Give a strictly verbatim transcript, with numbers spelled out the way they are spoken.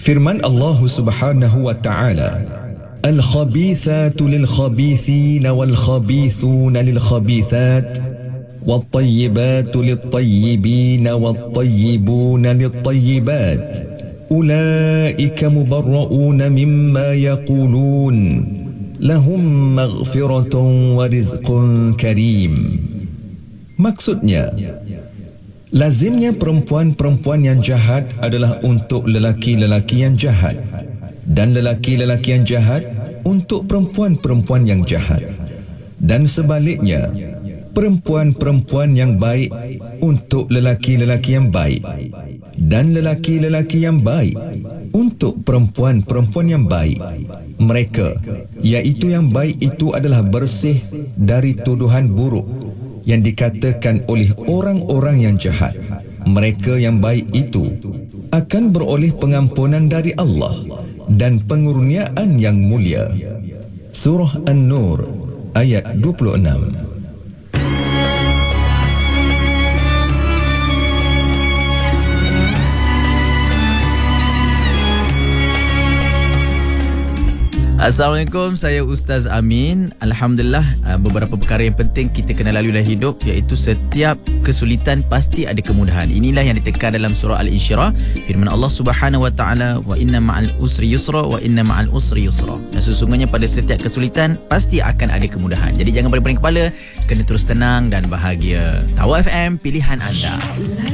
Firman Allah Subhanahu wa taala, Al-khabithatu lil-khabithina wal-khabithuna lil-khabithat wat-tayyibatu lit-tayyibina wat-tayyibuna lit-tayyibat ulaika mubarra'una mimma yaqulun lahum maghfiratun wa rizqun karim. Maksudnya, lazimnya perempuan-perempuan yang jahat adalah untuk lelaki-lelaki yang jahat, dan lelaki-lelaki yang jahat untuk perempuan-perempuan yang jahat, dan sebaliknya perempuan-perempuan yang baik untuk lelaki-lelaki yang baik, dan lelaki-lelaki yang baik untuk perempuan-perempuan yang baik. Mereka, iaitu yang baik itu, adalah bersih dari tuduhan buruk yang dikatakan oleh orang-orang yang jahat. Mereka yang baik itu akan beroleh pengampunan dari Allah dan pengurniaan yang mulia. Surah An-Nur ayat dua puluh enam. Assalamualaikum, saya Ustaz Amin. Alhamdulillah, beberapa perkara yang penting kita kena lalui dalam hidup, iaitu setiap kesulitan pasti ada kemudahan. Inilah yang ditekan dalam surah Al-Insyirah. Firman Allah Subhanahu wa taala, wa inna ma'al usri yusra wa inna ma'al usri yusra. Dan sesungguhnya pada setiap kesulitan pasti akan ada kemudahan. Jadi jangan berbaring kepala, kena terus tenang dan bahagia. Tawa F M, pilihan anda.